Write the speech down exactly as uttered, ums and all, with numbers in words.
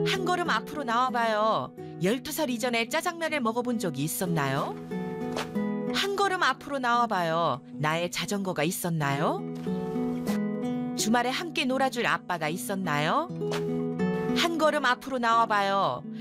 한 걸음 앞으로 나와봐요. 열두 살 이전에 짜장면을 먹어본 적이 있었나요? 한 걸음 앞으로 나와봐요. 나의 자전거가 있었나요? 주말에 함께 놀아줄 아빠가 있었나요? 한 걸음 앞으로 나와봐요.